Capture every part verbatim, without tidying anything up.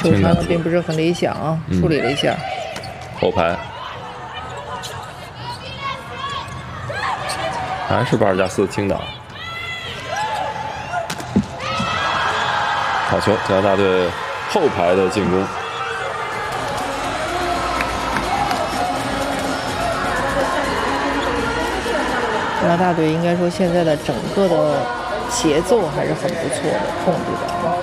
球传的并不是很理想啊，处理了一下。 后排还是巴尔加斯轻打。好球，加拿大队后排的进攻。 加拿大队应该说现在的整个的节奏还是很不错的，控制的。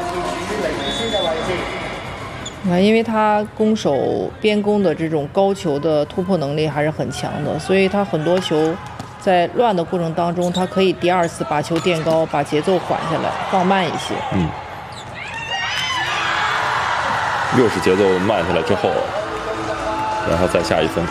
你看，因为他攻守边攻的这种高球的突破能力还是很强的，所以他很多球在乱的过程当中，他可以第二次把球垫高，把节奏缓下来，放慢一些。 嗯。又是节奏慢下来之后，然后再下一分。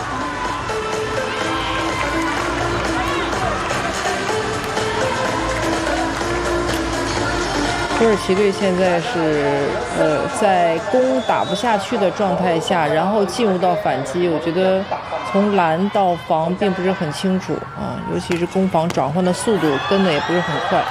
土耳其队现在是呃在攻打不下去的状态下，然后进入到反击，我觉得从拦到防并不是很清楚啊，尤其是攻防转换的速度跟的也不是很快。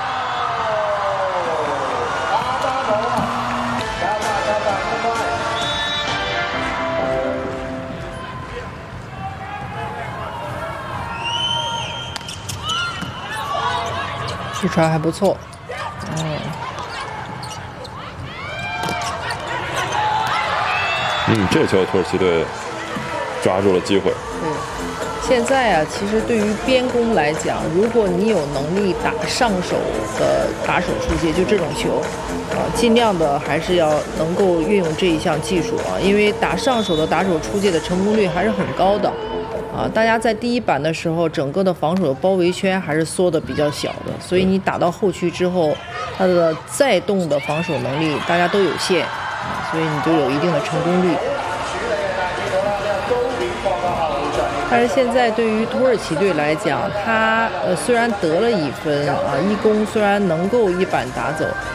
这传还不错，嗯。 嗯，这球土耳其队抓住了机会。 对，现在啊，其实对于边攻来讲，如果你有能力打上手的打手出界，就这种球，啊，尽量的还是要能够运用这一项技术啊，因为打上手的打手出界的成功率还是很高的。啊，大家在第一板的时候，整个的防守的包围圈还是缩的比较小的，所以你打到后区之后，它的再动的防守能力大家都有限，啊，所以你就有一定的成功率。但是现在对于土耳其队来讲，他呃虽然得了一分啊，一攻虽然能够一板打走，